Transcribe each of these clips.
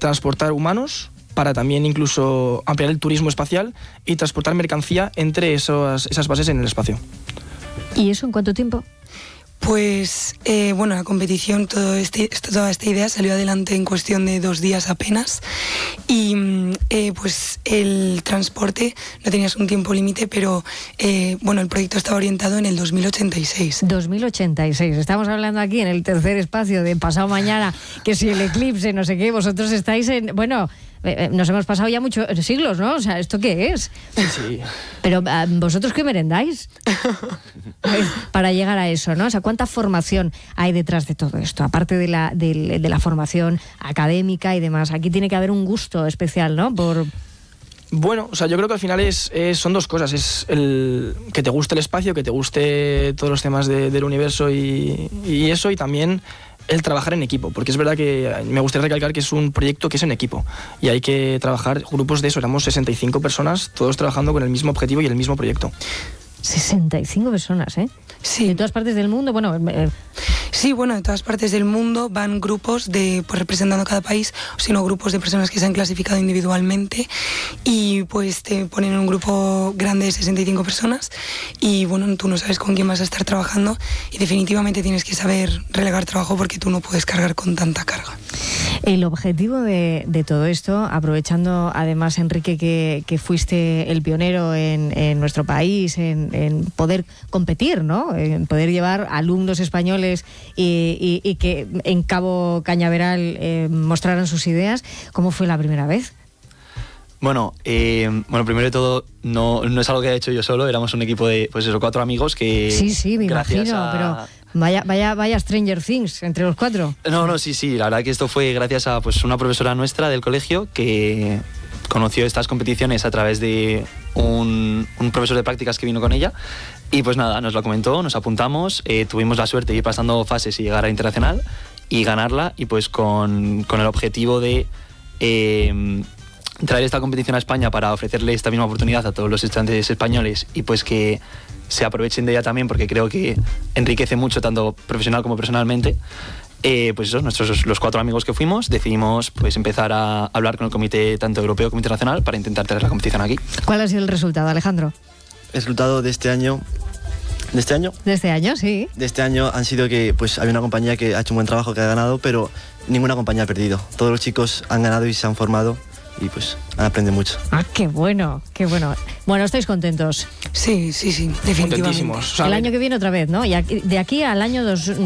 transportar humanos, para también incluso ampliar el turismo espacial y transportar mercancía entre esas bases en el espacio. ¿Y eso en cuánto tiempo? Pues, la competición, toda esta idea salió adelante en cuestión de 2 días apenas y pues el transporte no tenías un tiempo límite, pero el proyecto estaba orientado en el 2086. 2086, estamos hablando aquí en el tercer espacio de pasado mañana, que si el eclipse, no sé qué, vosotros estáis en... nos hemos pasado ya muchos siglos, ¿no? O sea, ¿esto qué es? Sí. Pero ¿vosotros qué merendáis? Para llegar a eso, ¿no? O sea, ¿cuánta formación hay detrás de todo esto? Aparte de la formación académica y demás. Aquí tiene que haber un gusto especial, ¿no? Bueno, yo creo que al final son 2 cosas. Es el que te guste el espacio, que te guste todos los temas del universo y eso, y también el trabajar en equipo, porque es verdad que me gustaría recalcar que es un proyecto que es en equipo y hay que trabajar grupos de eso, éramos 65 personas, todos trabajando con el mismo objetivo y el mismo proyecto. 65 personas, ¿eh? Sí. ¿De todas partes del mundo? Sí, de todas partes del mundo van grupos representando cada país, sino grupos de personas que se han clasificado individualmente y pues te ponen en un grupo grande de 65 personas y tú no sabes con quién vas a estar trabajando y definitivamente tienes que saber relegar trabajo porque tú no puedes cargar con tanta carga. El objetivo de todo esto, aprovechando además, Enrique, que fuiste el pionero en nuestro país en poder competir, ¿no? En poder llevar alumnos españoles y que en Cabo Cañaveral mostraran sus ideas. ¿Cómo fue la primera vez? Bueno, primero de todo, no es algo que haya hecho yo solo, éramos un equipo de 4 amigos que... Sí, me imagino, pero vaya Stranger Things entre los 4. No, sí, la verdad que esto fue gracias a una profesora nuestra del colegio que conoció estas competiciones a través de un profesor de prácticas que vino con ella y pues nada, nos lo comentó, nos apuntamos, tuvimos la suerte de ir pasando fases y llegar a internacional y ganarla y pues con el objetivo de traer esta competición a España para ofrecerle esta misma oportunidad a todos los estudiantes españoles y pues que se aprovechen de ella también porque creo que enriquece mucho tanto profesional como personalmente. Pues eso, los 4 amigos que fuimos decidimos pues empezar a hablar con el comité tanto europeo como internacional para intentar traer la competición aquí. ¿Cuál ha sido el resultado, Alejandro? El resultado de este año... ¿De este año? De este año, sí. De este año han sido que pues había una compañía que ha hecho un buen trabajo, que ha ganado, pero ninguna compañía ha perdido. Todos los chicos han ganado y se han formado y pues han aprendido mucho. Ah, qué bueno, qué bueno. Bueno, ¿estáis contentos? Sí, definitivamente. El año que viene otra vez, ¿no? Y de aquí al año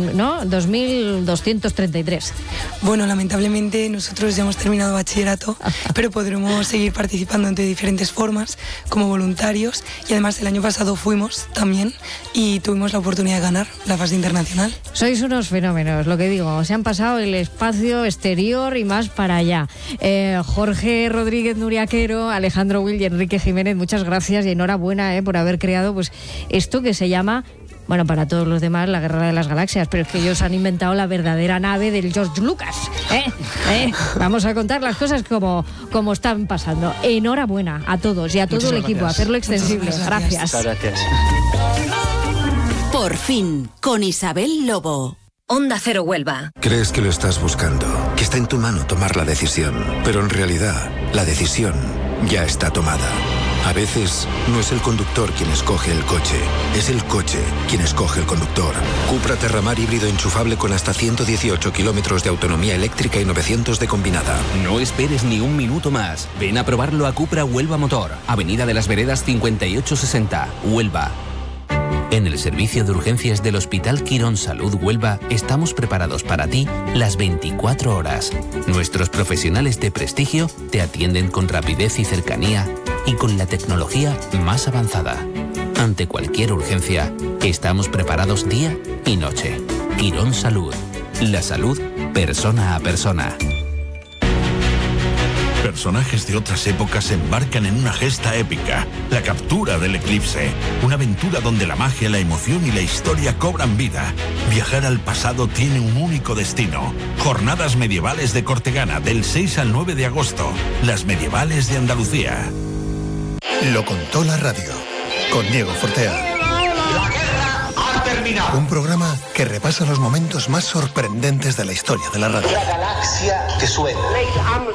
2233. Bueno, lamentablemente nosotros ya hemos terminado bachillerato, pero podremos seguir participando de diferentes formas, como voluntarios, y además el año pasado fuimos también y tuvimos la oportunidad de ganar la fase internacional. Sois unos fenómenos, lo que digo, se han pasado el espacio exterior y más para allá. Jorge Rodríguez Nuriaquero, Alejandro Will y Enrique Jiménez, muchas gracias y enhorabuena por haber creado pues esto que se llama, para todos los demás, la Guerra de las Galaxias, pero es que ellos han inventado la verdadera nave del George Lucas. Vamos a contar las cosas como están pasando. Enhorabuena a todos y a todo el equipo, hacerlo extensible. Gracias. Muchas gracias. Por fin, con Isabel Lobo. Onda Cero Huelva. Crees que lo estás buscando, que está en tu mano tomar la decisión, pero en realidad la decisión ya está tomada. A veces no es el conductor quien escoge el coche, es el coche quien escoge el conductor. Cupra Terramar híbrido enchufable con hasta 118 kilómetros de autonomía eléctrica y 900 de combinada. No esperes ni un minuto más. Ven a probarlo a Cupra Huelva Motor, Avenida de las Veredas 5860, Huelva. En el servicio de urgencias del Hospital Quirón Salud Huelva estamos preparados para ti las 24 horas. Nuestros profesionales de prestigio te atienden con rapidez y cercanía y con la tecnología más avanzada. Ante cualquier urgencia, estamos preparados día y noche. Quirón Salud. La salud persona a persona. Personajes de otras épocas se embarcan en una gesta épica, la captura del eclipse, una aventura donde la magia, la emoción y la historia cobran vida. Viajar al pasado tiene un único destino. Jornadas medievales de Cortegana del 6 al 9 de agosto. Las medievales de Andalucía. Lo contó la radio, con Diego Fortea. La guerra ha terminado. Un programa que repasa los momentos más sorprendentes de la historia de la radio. La galaxia que suena.